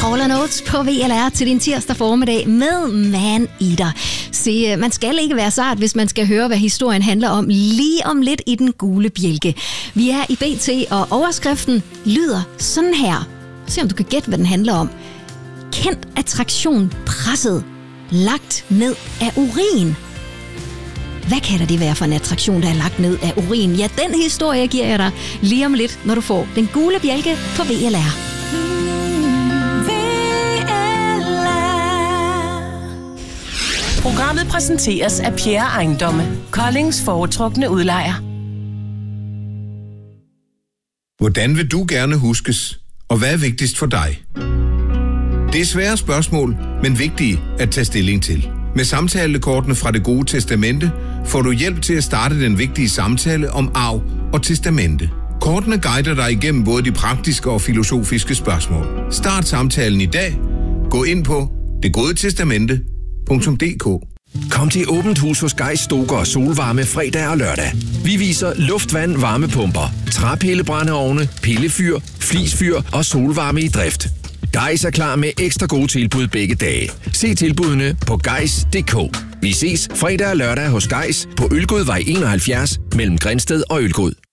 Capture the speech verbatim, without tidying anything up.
Call Notes på V L R til din tirsdag formiddag med Man Eater. Se, man skal ikke være sart, hvis man skal høre, hvad historien handler om lige om lidt i den gule bjælke. Vi er i B T, og overskriften lyder sådan her. Se om du kan gætte, hvad den handler om. Kendt attraktion presset, lagt ned af urin. Hvad kan det være for en attraktion, der er lagt ned af urin? Ja, den historie giver jeg dig lige om lidt, når du får den gule bjælke på V L R. Programmet præsenteres af Pierre Ejendomme, Koldings foretrukne udlejer. Hvordan vil du gerne huskes, og hvad er vigtigst for dig? Det er svære spørgsmål, men vigtige at tage stilling til. Med samtalekortene fra Det Gode Testamente får du hjælp til at starte den vigtige samtale om arv og testamente. Kortene guider dig igennem både de praktiske og filosofiske spørgsmål. Start samtalen i dag. Gå ind på det gode testamente punktum d k. Kom til åbent hus hos Gejs Stoker og Solvarme fredag og lørdag. Vi viser luftvand, varmepumper, træpillebrændeovne, pillefyr, flisfyr og solvarme i drift. Gejs er klar med ekstra gode tilbud begge dage. Se tilbudene på gejs punktum d k. Vi ses fredag og lørdag hos Gejs på Ølgodvej enoghalvfjerds mellem Grindsted og Ølgod.